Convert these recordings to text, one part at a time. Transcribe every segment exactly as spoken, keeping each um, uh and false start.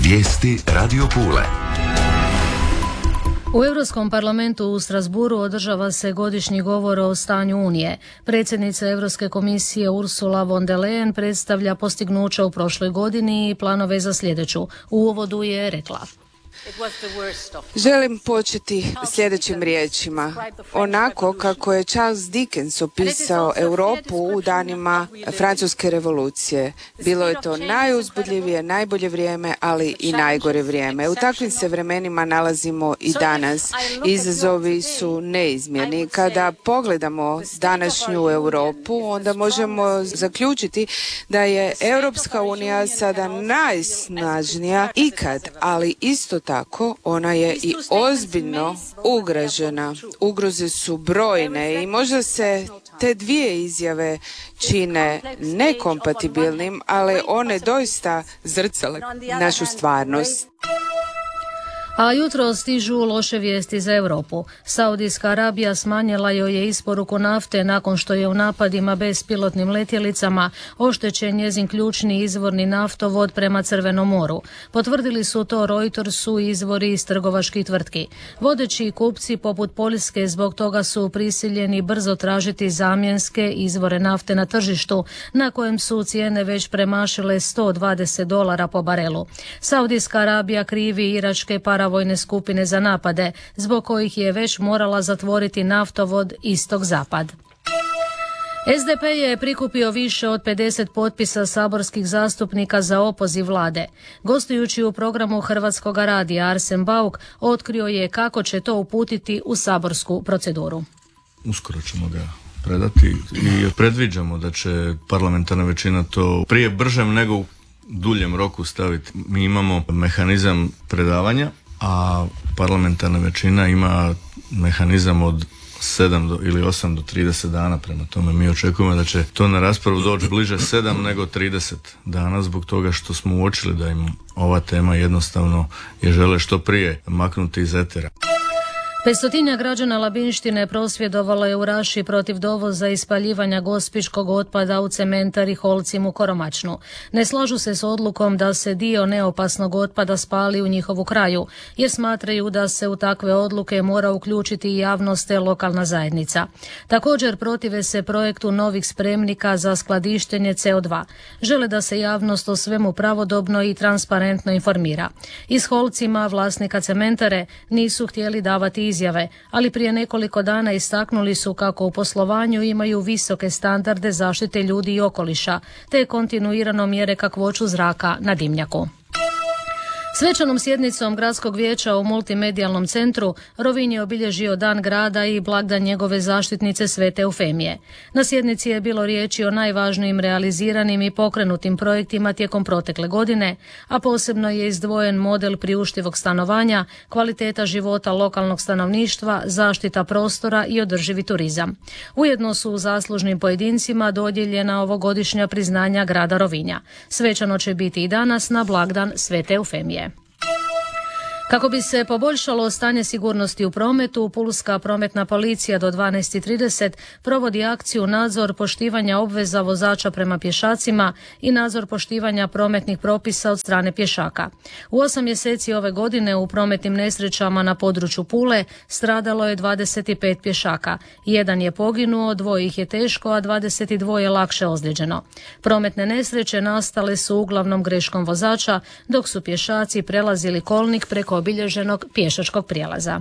Vijesti Radio Pule. U Europskom parlamentu u Strasbourgu održava se godišnji govor o stanju Unije. Predsjednica Europske komisije Ursula von der Leyen predstavlja postignuća u prošloj godini i planove za sljedeću. U uvodu je rekla: Želim početi sljedećim riječima. Onako kako je Charles Dickens opisao Europu u danima Francuske revolucije. Bilo je to najuzbudljivije, najbolje vrijeme, ali i najgore vrijeme. U takvim se vremenima nalazimo i danas. Izazovi su neizmjerni. Kada pogledamo današnju Europu, onda možemo zaključiti da je Europska unija sada najsnažnija ikad, ali isto tako Tako, ona je i ozbiljno ugrožena. Ugroze su brojne i možda se te dvije izjave čine nekompatibilnim, ali one doista zrcale našu stvarnost. A jutro stižu loše vijesti za Europu. Saudijska Arabija smanjila joj je isporuku nafte nakon što je u napadima bespilotnim letjelicama oštećen njezin ključni izvorni naftovod prema Crvenom moru. Potvrdili su to Reutersu izvori iz trgovačkih tvrtki. Vodeći kupci poput Poljske zbog toga su prisiljeni brzo tražiti zamjenske izvore nafte na tržištu, na kojem su cijene već premašile sto dvadeset dolara po barelu. Saudijska Arabija krivi iračke para vojne skupine za napade, zbog kojih je već morala zatvoriti naftovod istok-zapad. S D P je prikupio više od pedeset potpisa saborskih zastupnika za opoziv vlade. Gostujući u programu Hrvatskog radija, Arsen Bauk otkrio je kako će to uputiti u saborsku proceduru. Uskoro ćemo ga predati i predviđamo da će parlamentarna većina to prije bržem nego u duljem roku staviti. Mi imamo mehanizam predavanja, a parlamentarna većina ima mehanizam od sedam do, ili osam do trideset dana, prema tome mi očekujemo da će to na raspravu doći bliže sedam nego trideset dana, zbog toga što smo uočili da im ova tema jednostavno je žele što prije maknuti iz etera. Petstotinja građana Labinštine prosvjedovalo je u Raši protiv dovoza i spaljivanja gospićkog otpada u cementari Holcim u Koromačnu. Ne slažu se s odlukom da se dio neopasnog otpada spali u njihovu kraju, jer smatraju da se u takve odluke mora uključiti i javnost te lokalna zajednica. Također protive se projektu novih spremnika za skladištenje C O dva. Žele da se javnost o svemu pravodobno i transparentno informira. Iz Holcima, vlasnika cementare, nisu htjeli davati izjave, ali prije nekoliko dana istaknuli su kako u poslovanju imaju visoke standarde zaštite ljudi i okoliša, te kontinuirano mjere kakvoću zraka na dimnjaku. Svečanom sjednicom Gradskog vijeća u multimedijalnom centru Rovinj je obilježio Dan grada i blagdan njegove zaštitnice Svete Eufemije. Na sjednici je bilo riječi o najvažnijim realiziranim i pokrenutim projektima tijekom protekle godine, a posebno je izdvojen model priuštivog stanovanja, kvaliteta života lokalnog stanovništva, zaštita prostora i održivi turizam. Ujedno su zaslužnim pojedincima dodijeljena ovogodišnja priznanja grada Rovinja. Svečano će biti i danas na blagdan Svete Eufemije. Kako bi se poboljšalo stanje sigurnosti u prometu, Pulska prometna policija do dvanaest trideset provodi akciju nadzor poštivanja obveza vozača prema pješacima i nadzor poštivanja prometnih propisa od strane pješaka. U osam mjeseci ove godine u prometnim nesrećama na području Pule stradalo je dvadeset pet pješaka. Jedan je poginuo, dvoje ih je teško, a dvadeset dva je lakše ozlijeđeno. Prometne nesreće nastale su uglavnom greškom vozača, dok su pješaci prelazili kolnik preko obilježenog pješačkog prijelaza.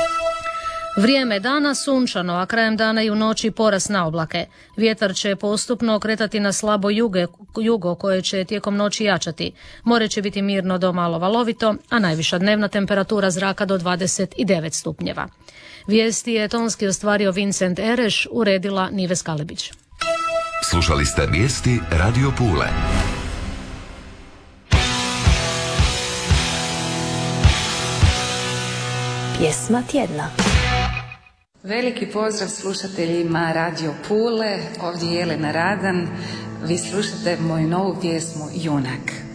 Vrijeme dana sunčano, a krajem dana i u noći porast na oblake. Vjetar će postupno okretati na slabo juge, jugo koje će tijekom noći jačati. More će biti mirno do malo valovito, a najviša dnevna temperatura zraka do dvadeset devet stupnjeva. Vijesti je tonski ostvario Vincent Ereš, uredila Nives Kalebić. Slušali ste vijesti Radio Pule. Pjesma tjedna. Veliki pozdrav slušateljima Radio Pule, ovdje je Jelena Radan. Vi slušate moju novu pjesmu Junak.